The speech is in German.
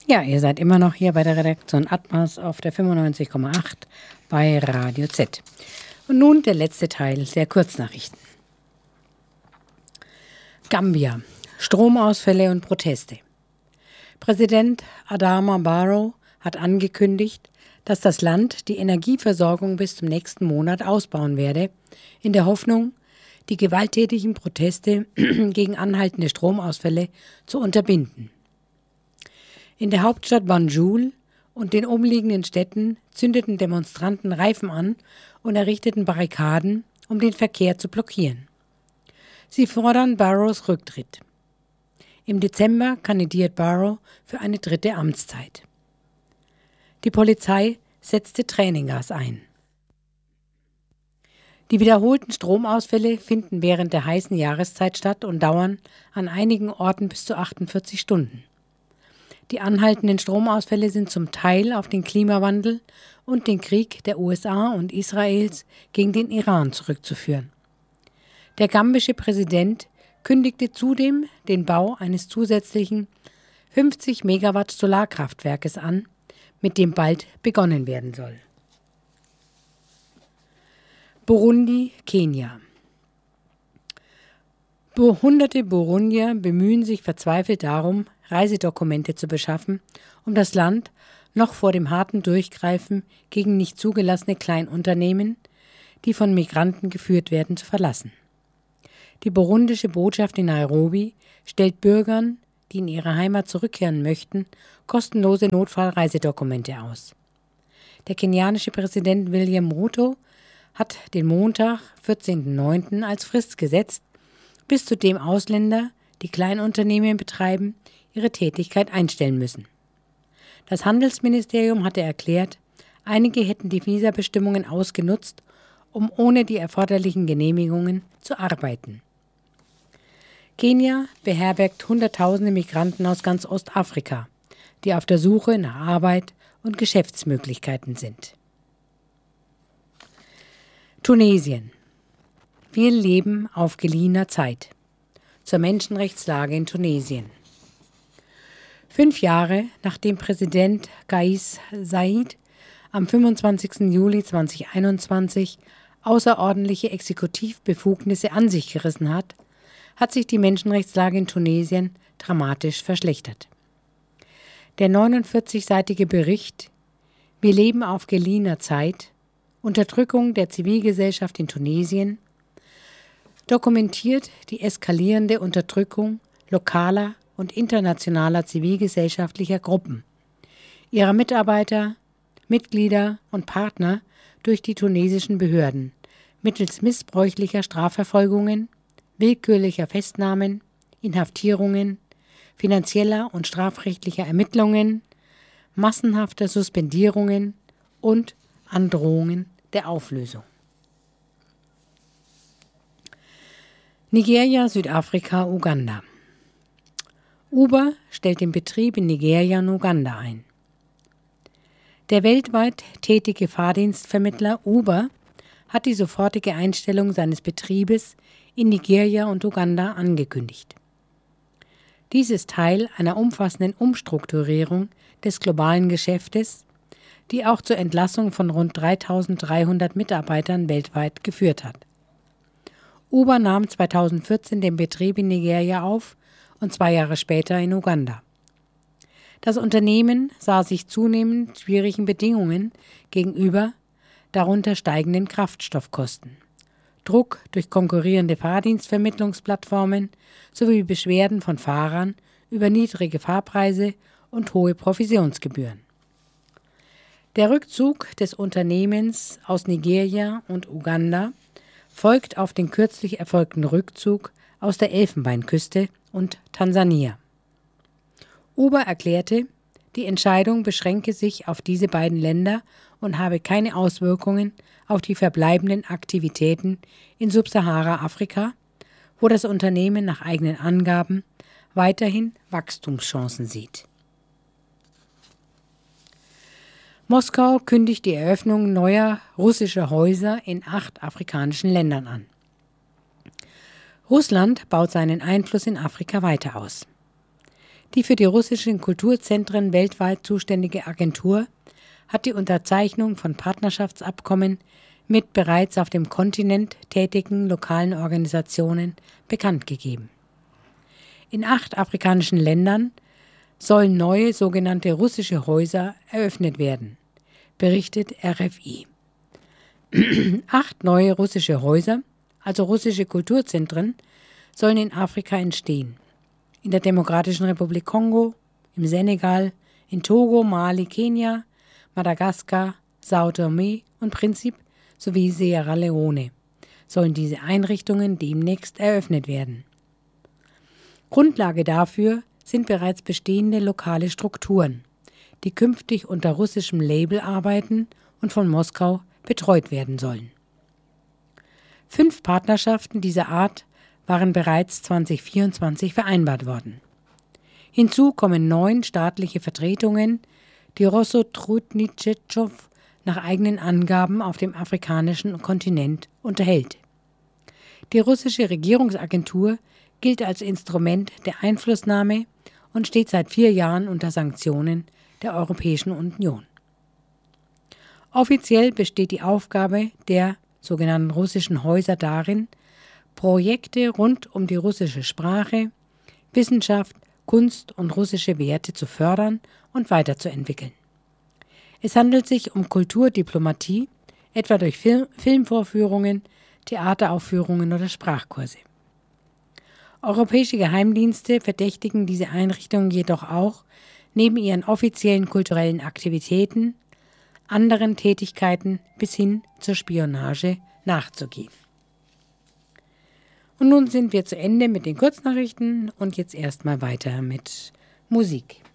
Ja, ihr seid immer noch hier bei der Redaktion Atmas auf der 95,8 bei Radio Z. Und nun der letzte Teil der Kurznachrichten. Gambia. Stromausfälle und Proteste. Präsident Adama Barrow hat angekündigt, dass das Land die Energieversorgung bis zum nächsten Monat ausbauen werde, in der Hoffnung, die gewalttätigen Proteste gegen anhaltende Stromausfälle zu unterbinden. In der Hauptstadt Banjul und den umliegenden Städten zündeten Demonstranten Reifen an und errichteten Barrikaden, um den Verkehr zu blockieren. Sie fordern Barrows Rücktritt. Im Dezember kandidiert Barrow für eine dritte Amtszeit. Die Polizei setzte Tränengas ein. Die wiederholten Stromausfälle finden während der heißen Jahreszeit statt und dauern an einigen Orten bis zu 48 Stunden. Die anhaltenden Stromausfälle sind zum Teil auf den Klimawandel und den Krieg der USA und Israels gegen den Iran zurückzuführen. Der gambische Präsident kündigte zudem den Bau eines zusätzlichen 50 Megawatt Solarkraftwerkes an, mit dem bald begonnen werden soll. Burundi, Kenia. Hunderte Burundier bemühen sich verzweifelt darum, Reisedokumente zu beschaffen, um das Land noch vor dem harten Durchgreifen gegen nicht zugelassene Kleinunternehmen, die von Migranten geführt werden, zu verlassen. Die burundische Botschaft in Nairobi stellt Bürgern, die in ihre Heimat zurückkehren möchten, kostenlose Notfallreisedokumente aus. Der kenianische Präsident William Ruto hat den Montag, 14.09. als Frist gesetzt, bis zu dem Ausländer, die Kleinunternehmen betreiben, ihre Tätigkeit einstellen müssen. Das Handelsministerium hatte erklärt, einige hätten die Visabestimmungen ausgenutzt, um ohne die erforderlichen Genehmigungen zu arbeiten. Kenia beherbergt Hunderttausende Migranten aus ganz Ostafrika, die auf der Suche nach Arbeit und Geschäftsmöglichkeiten sind. Tunesien. Wir leben auf geliehener Zeit. Zur Menschenrechtslage in Tunesien. 5 Jahre nachdem Präsident Kais Saied am 25. Juli 2021 außerordentliche Exekutivbefugnisse an sich gerissen hat, hat sich die Menschenrechtslage in Tunesien dramatisch verschlechtert. Der 49-seitige Bericht Wir leben auf geliehener Zeit, Unterdrückung der Zivilgesellschaft in Tunesien, dokumentiert die eskalierende Unterdrückung lokaler und internationaler zivilgesellschaftlicher Gruppen, ihrer Mitarbeiter, Mitglieder und Partner durch die tunesischen Behörden mittels missbräuchlicher Strafverfolgungen, willkürlicher Festnahmen, Inhaftierungen, finanzieller und strafrechtlicher Ermittlungen, massenhafter Suspendierungen und Androhungen der Auflösung. Nigeria, Südafrika, Uganda. Uber stellt den Betrieb in Nigeria und Uganda ein. Der weltweit tätige Fahrdienstvermittler Uber hat die sofortige Einstellung seines Betriebes in Nigeria und Uganda angekündigt. Dies ist Teil einer umfassenden Umstrukturierung des globalen Geschäftes, die auch zur Entlassung von rund 3.300 Mitarbeitern weltweit geführt hat. Uber nahm 2014 den Betrieb in Nigeria auf und 2 Jahre später in Uganda. Das Unternehmen sah sich zunehmend schwierigen Bedingungen gegenüber, darunter steigenden Kraftstoffkosten, Druck durch konkurrierende Fahrdienstvermittlungsplattformen sowie Beschwerden von Fahrern über niedrige Fahrpreise und hohe Provisionsgebühren. Der Rückzug des Unternehmens aus Nigeria und Uganda folgt auf den kürzlich erfolgten Rückzug aus der Elfenbeinküste und Tansania. Uber erklärte, die Entscheidung beschränke sich auf diese beiden Länder und habe keine Auswirkungen auf die verbleibenden Aktivitäten in Subsahara-Afrika, wo das Unternehmen nach eigenen Angaben weiterhin Wachstumschancen sieht. Moskau kündigt die Eröffnung neuer russischer Häuser in 8 afrikanischen Ländern an. Russland baut seinen Einfluss in Afrika weiter aus. Die für die russischen Kulturzentren weltweit zuständige Agentur hat die Unterzeichnung von Partnerschaftsabkommen mit bereits auf dem Kontinent tätigen lokalen Organisationen bekannt gegeben. In 8 afrikanischen Ländern sollen neue sogenannte russische Häuser eröffnet werden, berichtet RFI. 8 neue russische Häuser, also russische Kulturzentren, sollen in Afrika entstehen. In der Demokratischen Republik Kongo, im Senegal, in Togo, Mali, Kenia, Madagaskar, São Tomé und Príncipe sowie Sierra Leone sollen diese Einrichtungen demnächst eröffnet werden. Grundlage dafür sind bereits bestehende lokale Strukturen, die künftig unter russischem Label arbeiten und von Moskau betreut werden sollen. 5 Partnerschaften dieser Art waren bereits 2024 vereinbart worden. Hinzu kommen 9 staatliche Vertretungen, die Rossotrudnichtschew nach eigenen Angaben auf dem afrikanischen Kontinent unterhält. Die russische Regierungsagentur gilt als Instrument der Einflussnahme und steht seit 4 Jahren unter Sanktionen der Europäischen Union. Offiziell besteht die Aufgabe der sogenannten russischen Häuser darin, Projekte rund um die russische Sprache, Wissenschaft, Kunst und russische Werte zu fördern und weiterzuentwickeln. Es handelt sich um Kulturdiplomatie, etwa durch Filmvorführungen, Theateraufführungen oder Sprachkurse. Europäische Geheimdienste verdächtigen diese Einrichtungen jedoch auch, neben ihren offiziellen kulturellen Aktivitäten, anderen Tätigkeiten bis hin zur Spionage nachzugehen. Und nun sind wir zu Ende mit den Kurznachrichten und jetzt erstmal weiter mit Musik.